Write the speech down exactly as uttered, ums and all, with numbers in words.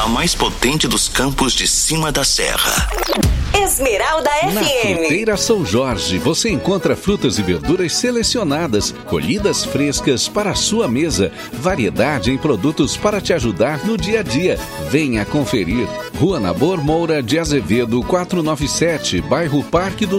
mais potente dos campos de cima da serra. Esmeralda Na F M. Fruteira São Jorge, você encontra frutas e verduras selecionadas, colhidas frescas para a sua mesa. Variedade em produtos para te ajudar no dia a dia. Venha conferir. Rua Nabor Moura de Azevedo, quatrocentos e noventa e sete, bairro Parque do